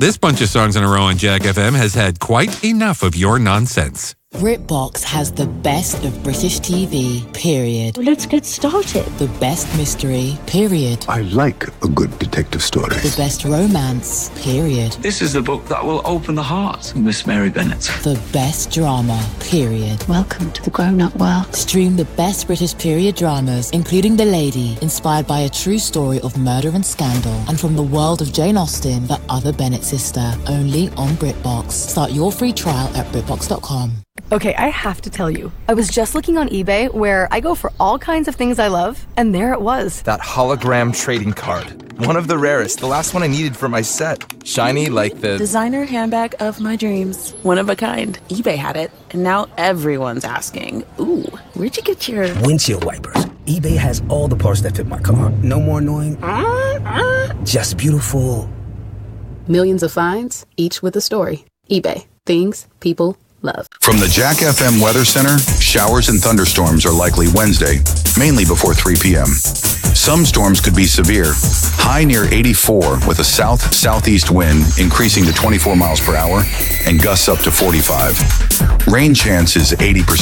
This bunch of songs in a row on Jack FM has had quite enough of your nonsense. BritBox has the best of British TV, period. Let's get started. The best mystery, period. I like a good detective story. The best romance, period. This is the book that will open the heart of Miss Mary Bennet. The best drama, period. Welcome to the grown-up world. Stream the best British period dramas, including The Lady, inspired by a true story of murder and scandal, and from the world of Jane Austen, the other Bennet sister, only on BritBox. Start your free trial at BritBox.com. Okay, I have to tell you, I was just looking on eBay where I go for all kinds of things I love, and there it was. That hologram trading card. One of the rarest, the last one I needed for my set. Shiny like the... designer handbag of my dreams. One of a kind. eBay had it, and now everyone's asking, ooh, where'd you get your... windshield wipers. eBay has all the parts that fit my car. No more annoying. Just beautiful. Millions of finds, each with a story. eBay. Things people love. From the Jack FM Weather Center, showers and thunderstorms are likely Wednesday, mainly before 3 p.m. Some storms could be severe. High near 84 with a south-southeast wind increasing to 24 miles per hour and gusts up to 45. Rain chance is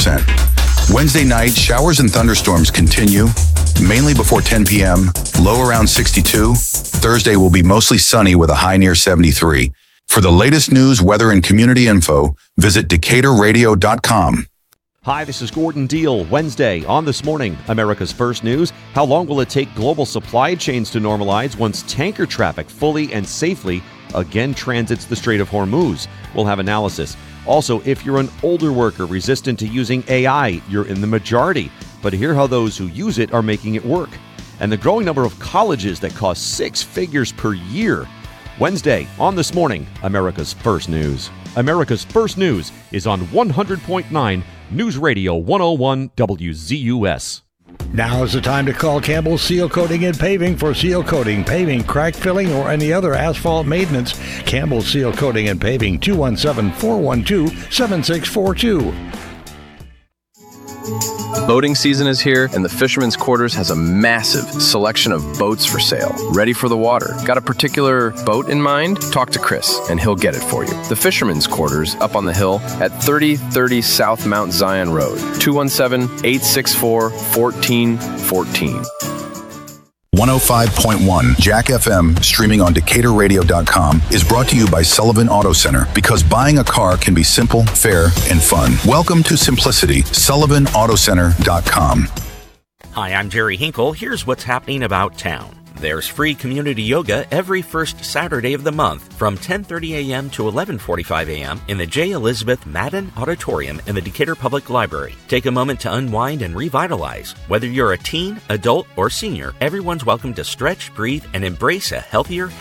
80%. Wednesday night, showers and thunderstorms continue, mainly before 10 p.m., low around 62. Thursday will be mostly sunny with a high near 73. For the latest news, weather, and community info, visit DecaturRadio.com. Hi, this is Gordon Deal. Wednesday on This Morning, America's First News. How long will it take global supply chains to normalize once tanker traffic fully and safely again transits the Strait of Hormuz? We'll have analysis. Also, if you're an older worker resistant to using AI, you're in the majority. But hear how those who use it are making it work. And the growing number of colleges that cost 6 figures per year. Wednesday on This Morning, America's First News. America's First News is on 100.9 News Radio 101 WZUS. Now is the time to call Campbell Seal Coating and Paving for seal coating, paving, crack filling, or any other asphalt maintenance. Campbell Seal Coating and Paving, 217-412-7642. Boating season is here, and the Fisherman's Quarters has a massive selection of boats for sale, ready for the water. Got a particular boat in mind? Talk to Chris, and he'll get it for you. The Fisherman's Quarters, up on the hill at 3030 South Mount Zion Road, 217-864-1414. 105.1 Jack FM, streaming on DecaturRadio.com, is brought to you by Sullivan Auto Center, because buying a car can be simple, fair, and fun. Welcome to simplicity. SullivanAutoCenter.com. Hi, I'm Jerry Hinkle. Here's what's happening about town. There's free community yoga every first Saturday of the month from 10:30 a.m. to 11:45 a.m. in the J. Elizabeth Madden Auditorium in the Decatur Public Library. Take a moment to unwind and revitalize. Whether you're a teen, adult, or senior, everyone's welcome to stretch, breathe, and embrace a healthier,